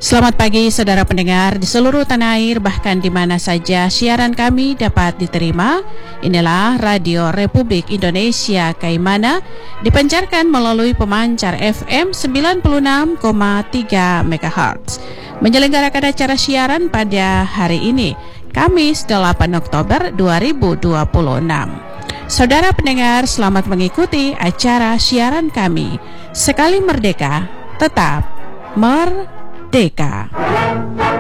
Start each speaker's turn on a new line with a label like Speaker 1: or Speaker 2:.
Speaker 1: Selamat pagi saudara pendengar di seluruh tanah air, bahkan di mana saja siaran kami dapat diterima. Inilah Radio Republik Indonesia Kaimana, dipancarkan melalui pemancar FM 96,3 MHz. Menyelenggarakan acara siaran pada hari ini, Kamis 8 Oktober 2026. Saudara pendengar, selamat mengikuti acara siaran kami. Sekali merdeka, tetap merdeka.